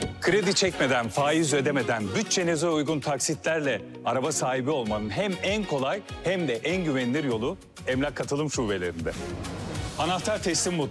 Kredi çekmeden, faiz ödemeden, bütçenize uygun taksitlerle araba sahibi olmanın hem en kolay hem de en güvenilir yolu Emlak Katılım Şubelerinde. Anahtar teslim